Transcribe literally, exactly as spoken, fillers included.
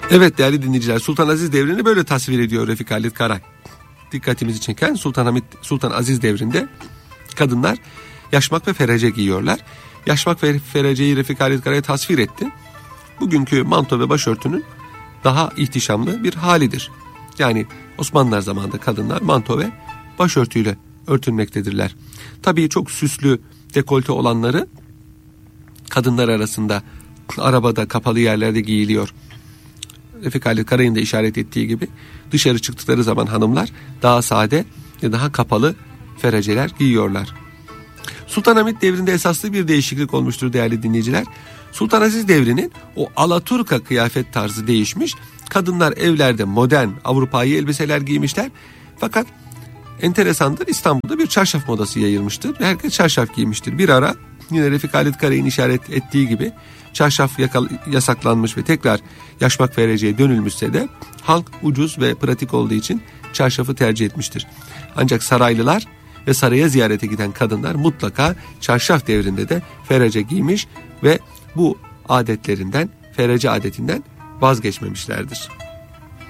Evet değerli dinleyiciler, Sultan Aziz devrini böyle tasvir ediyor Refik Halit Karay. Dikkatimizi çeken Sultan Hamid, Sultan Aziz devrinde kadınlar yaşmak ve ferece giyiyorlar. Yaşmak ve fereceyi Refik Halit Karay tasvir etti. Bugünkü manto ve başörtünün daha ihtişamlı bir halidir. Yani Osmanlılar zamanında kadınlar manto ve başörtüyle örtünmektedirler. Tabii çok süslü dekolte olanları kadınlar arasında arabada, kapalı yerlerde giyiliyor. Refik Halit Karay'ın da işaret ettiği gibi dışarı çıktıkları zaman hanımlar daha sade ve daha kapalı fereceler giyiyorlar. Sultan Hamid devrinde esaslı bir değişiklik olmuştur değerli dinleyiciler. Sultan Aziz devrinin o Alaturka kıyafet tarzı değişmiş. Kadınlar evlerde modern Avrupa'yı elbiseler giymişler. Fakat enteresandır, İstanbul'da bir çarşaf modası yayılmıştır ve herkes çarşaf giymiştir. Bir ara yine Refik Halit Karay'ın işaret ettiği gibi çarşaf yasaklanmış ve tekrar yaşmak fereceye dönülmüşse de halk ucuz ve pratik olduğu için çarşafı tercih etmiştir. Ancak saraylılar ve saraya ziyarete giden kadınlar mutlaka çarşaf devrinde de ferece giymiş ve bu adetlerinden, ferece adetinden vazgeçmemişlerdir.